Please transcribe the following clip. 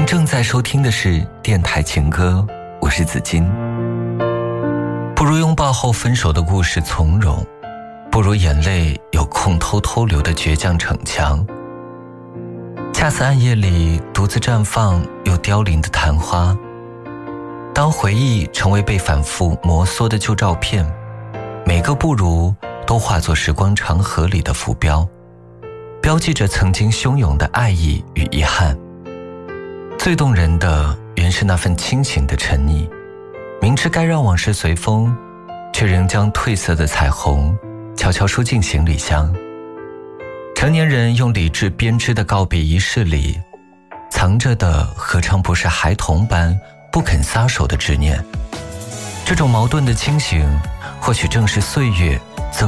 正在收听的是电台情歌，我是子金。不如拥抱后分手的故事从容，不如眼泪有空偷偷流的倔强逞强。恰似暗夜里独自绽放又凋零的昙花，当回忆成为被反复摩挲的旧照片，每个不如都化作时光长河里的浮标，标记着曾经汹涌的爱意与遗憾。最动人的原是那份清醒的沉溺，明知该让往事随风，却仍将褪色的彩虹悄悄输进行李箱。成年人用理智编织的告别仪式里，藏着的何尝不是孩童般不肯撒手的执念？这种矛盾的清醒，或许正是岁月